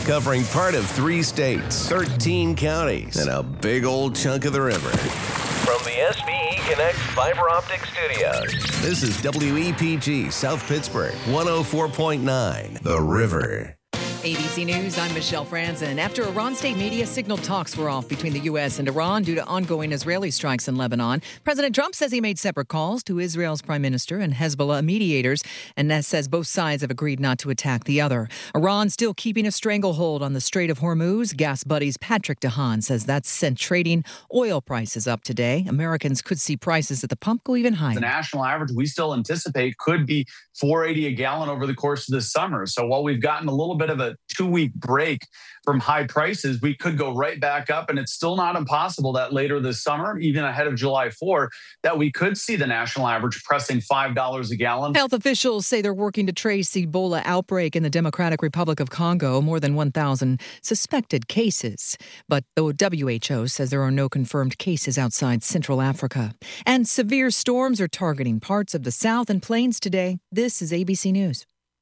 covering part of 3 states, 13 counties, and a big old chunk of the river. From the SBE Connect Fiber Optic Studios, this is WEPG South Pittsburgh, 104.9, The River. ABC News, I'm Michelle Franzen. After Iran state media signaled talks were off between the U.S. and Iran due to ongoing Israeli strikes in Lebanon, President Trump says he made separate calls to Israel's prime minister and Hezbollah mediators, and that says both sides have agreed not to attack the other. Iran still keeping a stranglehold on the Strait of Hormuz. Gas Buddy's Patrick DeHaan says that's sent trading oil prices up today. Americans could see prices at the pump go even higher. The national average we still anticipate could be $4.80 a gallon over the course of the summer. So while we've gotten a little bit of a 2-week break from high prices, we could go right back up. And it's still not impossible that later this summer, even ahead of July 4, that we could see the national average pressing $5 a gallon. Health officials say they're working to trace Ebola outbreak in the Democratic Republic of Congo, more than 1,000 suspected cases. But the WHO says there are no confirmed cases outside Central Africa. And severe storms are targeting parts of the South and Plains today. This is ABC News.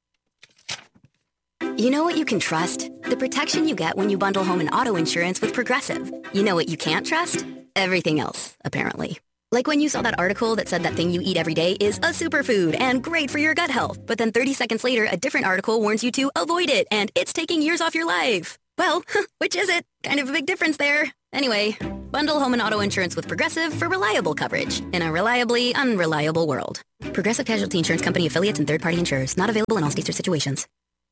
You know what you can trust? The protection you get when you bundle home and auto insurance with Progressive. You know what you can't trust? Everything else, apparently. Like when you saw that article that said that thing you eat every day is a superfood and great for your gut health. But then 30 seconds later, a different article warns you to avoid it and it's taking years off your life. Well, which is it? Kind of a big difference there. Anyway, bundle home and auto insurance with Progressive for reliable coverage in a reliably unreliable world. Progressive Casualty Insurance Company affiliates and third-party insurers. Not available in all states or situations.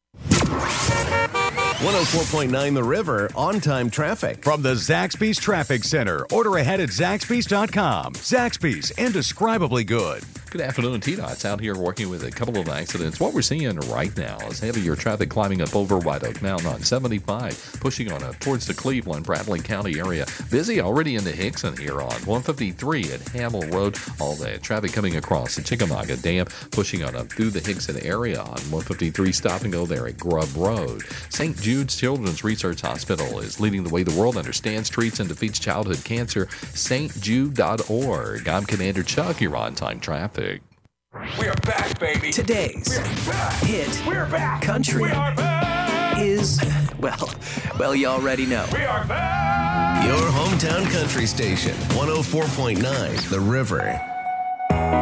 104.9 The River, on-time traffic. From the Zaxby's Traffic Center. Order ahead at Zaxby's.com. Zaxby's, indescribably good. Good afternoon, T-Dots out here working with a couple of accidents. What we're seeing right now is heavier traffic climbing up over White Oak Mountain on 75, pushing on up towards the Cleveland, Bradley County area. Busy already into Hickson here on 153 at Hamill Road. All that traffic coming across the Chickamauga Dam, pushing on up through the Hickson area on 153, stop and go there at Grubb Road. St. Jude's Children's Research Hospital is leading the way the world understands, treats, and defeats childhood cancer. stjude.org. I'm Commander Chuck. You're on time traffic. We are back, baby. Today's hit We're back. country We are back. is, well, you already know. We are back. Your hometown country station, 104.9 The River.